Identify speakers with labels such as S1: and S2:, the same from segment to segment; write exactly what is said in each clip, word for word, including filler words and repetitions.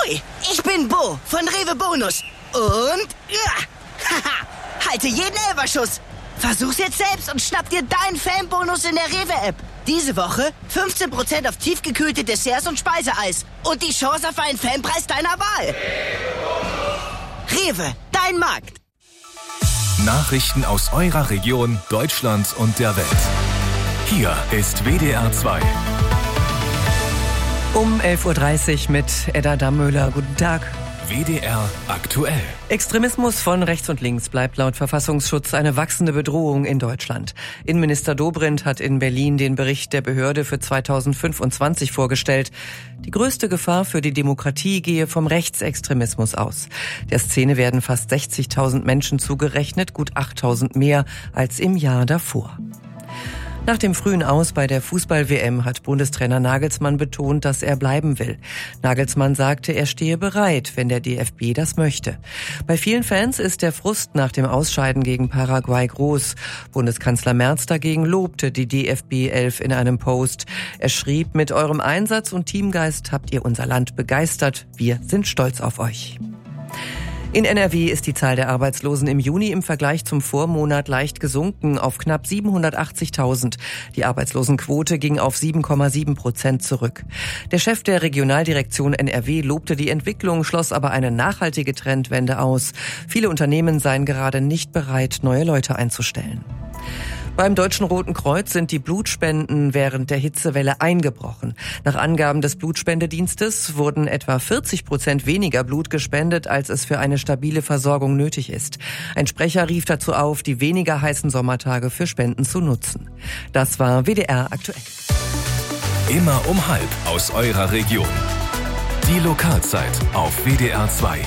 S1: Hi, ich bin Bo von Rewe Bonus. Und ja, haha, halte jeden Elferschuss. Versuch's jetzt selbst und schnapp dir deinen Fanbonus in der Rewe-App. Diese Woche fünfzehn Prozent auf tiefgekühlte Desserts und Speiseeis. Und die Chance auf einen Fanpreis deiner Wahl. Rewe, dein Markt.
S2: Nachrichten aus eurer Region, Deutschland und der Welt. Hier ist W D R zwei.
S3: Um elf Uhr dreißig mit Edda Dammöhler. Guten Tag.
S2: W D R aktuell.
S3: Extremismus von rechts und links bleibt laut Verfassungsschutz eine wachsende Bedrohung in Deutschland. Innenminister Dobrindt hat in Berlin den Bericht der Behörde für zweitausendfünfundzwanzig vorgestellt. Die größte Gefahr für die Demokratie gehe vom Rechtsextremismus aus. Der Szene werden fast sechzigtausend Menschen zugerechnet, gut achttausend mehr als im Jahr davor. Nach dem frühen Aus bei der Fußball-W M hat Bundestrainer Nagelsmann betont, dass er bleiben will. Nagelsmann sagte, er stehe bereit, wenn der D F B das möchte. Bei vielen Fans ist der Frust nach dem Ausscheiden gegen Paraguay groß. Bundeskanzler Merz dagegen lobte die D F B elf in einem Post. Er schrieb, mit eurem Einsatz und Teamgeist habt ihr unser Land begeistert. Wir sind stolz auf euch. In N R W ist die Zahl der Arbeitslosen im Juni im Vergleich zum Vormonat leicht gesunken auf knapp siebenhundertachtzigtausend. Die Arbeitslosenquote ging auf sieben Komma sieben Prozent zurück. Der Chef der Regionaldirektion N R W lobte die Entwicklung, schloss aber eine nachhaltige Trendwende aus. Viele Unternehmen seien gerade nicht bereit, neue Leute einzustellen. Beim Deutschen Roten Kreuz sind die Blutspenden während der Hitzewelle eingebrochen. Nach Angaben des Blutspendedienstes wurden etwa vierzig Prozent weniger Blut gespendet, als es für eine stabile Versorgung nötig ist. Ein Sprecher rief dazu auf, die weniger heißen Sommertage für Spenden zu nutzen. Das war W D R aktuell.
S2: Immer um halb aus eurer Region. Die Lokalzeit auf W D R zwei.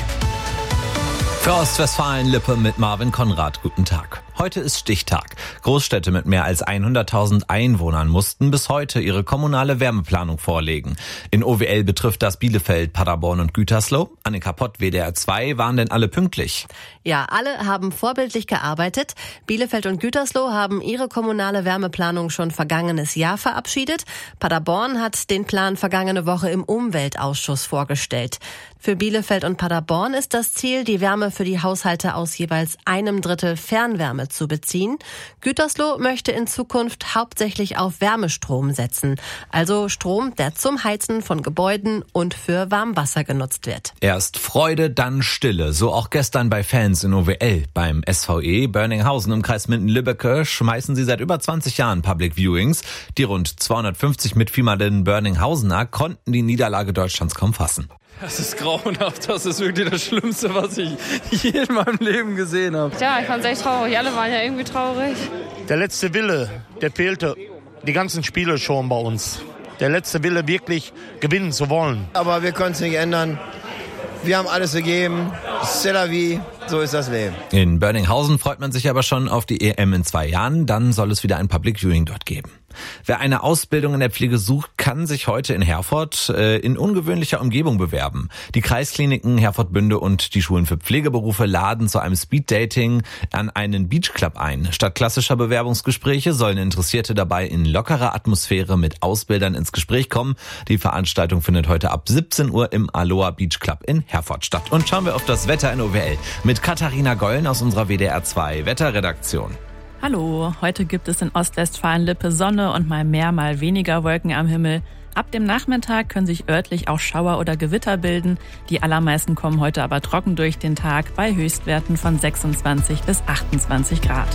S4: Für Ostwestfalen-Lippe mit Marvin Konrad. Guten Tag. Heute ist Stichtag. Großstädte mit mehr als hunderttausend Einwohnern mussten bis heute ihre kommunale Wärmeplanung vorlegen. In O W L betrifft das Bielefeld, Paderborn und Gütersloh. Annika Pott, W D R zwei, waren denn alle pünktlich?
S5: Ja, alle haben vorbildlich gearbeitet. Bielefeld und Gütersloh haben ihre kommunale Wärmeplanung schon vergangenes Jahr verabschiedet. Paderborn hat den Plan vergangene Woche im Umweltausschuss vorgestellt. Für Bielefeld und Paderborn ist das Ziel, die Wärme für die Haushalte aus jeweils einem Drittel Fernwärme zu beziehen. Gütersloh möchte in Zukunft hauptsächlich auf Wärmestrom setzen, also Strom, der zum Heizen von Gebäuden und für Warmwasser genutzt wird.
S4: Erst Freude, dann Stille, so auch gestern bei Fans in O W L. Beim S V E Börninghausen im Kreis Minden-Lübbecke schmeißen sie seit über zwanzig Jahren Public Viewings. Die rund zweihundertfünfzig mitfiemernden Börninghausener konnten die Niederlage Deutschlands kaum fassen.
S6: Das ist grauenhaft, das ist wirklich das Schlimmste, was ich je in meinem Leben gesehen habe.
S7: Ja, ich fand es echt traurig, alle waren ja irgendwie traurig.
S8: Der letzte Wille, der fehlte die ganzen Spiele schon bei uns. Der letzte Wille, wirklich gewinnen zu wollen.
S9: Aber wir können es nicht ändern. Wir haben alles gegeben. C'est la vie. So ist das Leben.
S4: In Börninghausen freut man sich aber schon auf die E M in zwei Jahren. Dann soll es wieder ein Public Viewing dort geben. Wer eine Ausbildung in der Pflege sucht, kann sich heute in Herford äh, in ungewöhnlicher Umgebung bewerben. Die Kreiskliniken Herford-Bünde und die Schulen für Pflegeberufe laden zu einem Speeddating an einen Beachclub ein. Statt klassischer Bewerbungsgespräche sollen Interessierte dabei in lockerer Atmosphäre mit Ausbildern ins Gespräch kommen. Die Veranstaltung findet heute ab siebzehn Uhr im Aloha Beach Club in Herford statt. Und schauen wir auf das Wetter in O W L mit Katharina Gollen aus unserer W D R zwei Wetterredaktion.
S10: Hallo, heute gibt es in Ostwestfalen-Lippe Sonne und mal mehr, mal weniger Wolken am Himmel. Ab dem Nachmittag können sich örtlich auch Schauer oder Gewitter bilden. Die allermeisten kommen heute aber trocken durch den Tag bei Höchstwerten von sechsundzwanzig bis achtundzwanzig Grad.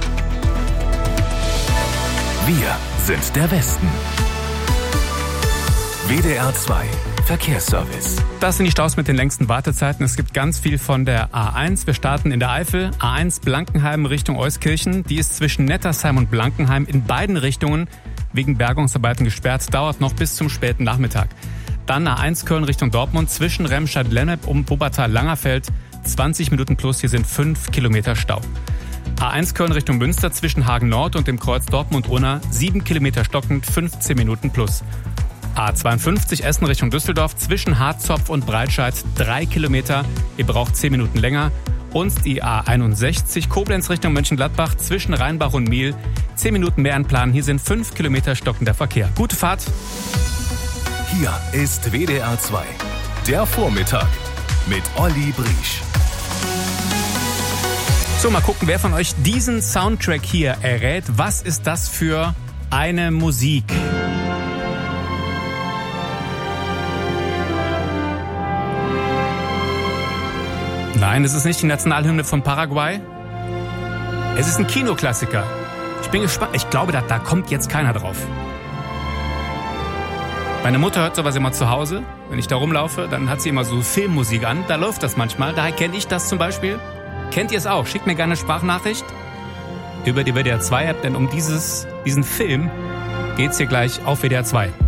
S2: Wir sind der Westen. W D R zwei Verkehrsservice.
S11: Das sind die Staus mit den längsten Wartezeiten. Es gibt ganz viel von der A eins. Wir starten in der Eifel. A eins Blankenheim Richtung Euskirchen. Die ist zwischen Nettersheim und Blankenheim in beiden Richtungen wegen Bergungsarbeiten gesperrt. Dauert noch bis zum späten Nachmittag. Dann A eins Köln Richtung Dortmund zwischen Remscheid-Lennep und Wuppertal-Langerfeld. zwanzig Minuten plus, hier sind fünf Kilometer Stau. A eins Köln Richtung Münster zwischen Hagen Nord und dem Kreuz Dortmund-Unna. sieben Kilometer stockend, fünfzehn Minuten plus. A zweiundfünfzig Essen Richtung Düsseldorf zwischen Harzopf und Breitscheid drei Kilometer. Ihr braucht zehn Minuten länger. Und die A einundsechzig Koblenz Richtung Mönchengladbach zwischen Rheinbach und Miel. zehn Minuten mehr anplanen. Hier sind fünf Kilometer stockender Verkehr. Gute Fahrt.
S2: Hier ist W D R zwei. Der Vormittag. mit Olli Briesch.
S11: So, mal gucken, wer von euch diesen Soundtrack hier errät. Was ist das für eine Musik? Nein, es ist nicht die Nationalhymne von Paraguay. Es ist ein Kinoklassiker. Ich bin gespannt. Ich glaube, da, da kommt jetzt keiner drauf. Meine Mutter hört sowas immer zu Hause. Wenn ich da rumlaufe, dann hat sie immer so Filmmusik an. Da läuft das manchmal. Daher kenne ich das zum Beispiel. Kennt ihr es auch? Schickt mir gerne eine Sprachnachricht über die W D R zwei App, denn um dieses, diesen Film geht's hier gleich auf W D R zwei.